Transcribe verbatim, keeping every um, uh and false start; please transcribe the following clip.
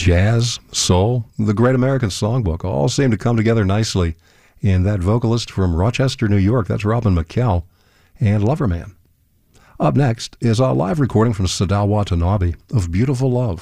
jazz, soul, the Great American Songbook all seem to come together nicely in that vocalist from Rochester, New York. That's Robin McKell and Loverman. Up next is a live recording from Sadao Watanabe of Beautiful Love.